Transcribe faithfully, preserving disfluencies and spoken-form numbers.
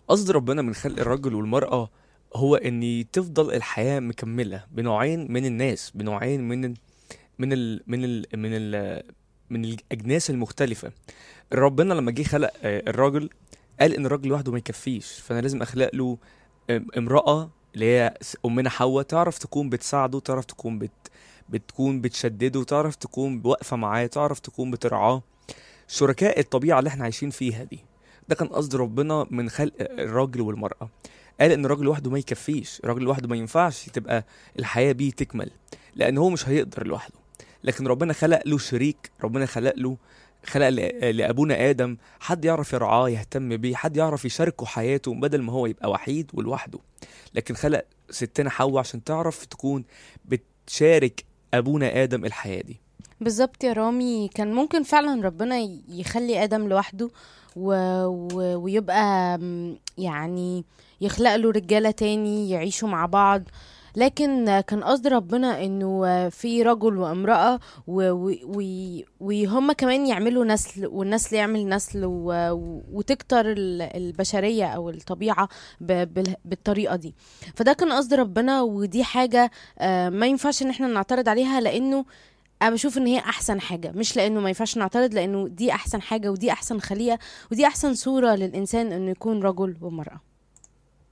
قصد ربنا من خلق الرجل والمرأة هو ان تفضل الحياة مكملة بنوعين من الناس، بنوعين من ال من ال من ال من ال من الاجناس المختلفة. ربنا لما جه خلق آه، الراجل، قال ان الراجل لوحده ما يكفيش، فانا لازم اخلق له آم، امرأة اللي هي س- امنا حواء، تعرف تكون بتساعده، تعرف تكون بت بتكون بتشدده، تعرف تكون واقفة معاه، تعرف تكون بترعاه، شركاء الطبيعة اللي احنا عايشين فيها دي. ده كان قصد ربنا من خلق الراجل والمرأة. قال ان الراجل لوحده ما يكفيش، الراجل لوحده ما ينفعش تبقى الحياة بيه تكمل، لان هو مش هيقدر لوحده. لكن ربنا خلق له شريك، ربنا خلق له خلق ل- لأبونا آدم حد يعرف يرعاه، يهتم بيه، حد يعرف يشاركه حياته بدل ما هو يبقى وحيد ولوحده. لكن خلق ستنا حواء عشان تعرف تكون بتشارك أبونا آدم الحياة دي. بالظبط يا رامي، كان ممكن فعلا ربنا ي- يخلي آدم لوحده و... و... ويبقى م، يعني يخلق له رجالة تاني يعيشوا مع بعض. لكن كان قصد ربنا انه في رجل وامرأة و... و... و... وهم كمان يعملوا نسل، والنسل يعمل نسل و... وتكتر ال- البشرية او الطبيعة ب... بال... بالطريقة دي. فده كان قصد ربنا، ودي حاجة آه، ما ينفعش ان احنا نعترض عليها، لانه انا بشوف ان هي احسن حاجه، مش لانه ما ينفعش نعترض، لانه دي احسن حاجه ودي احسن خليقه ودي احسن صوره للانسان انه يكون رجل ومراه.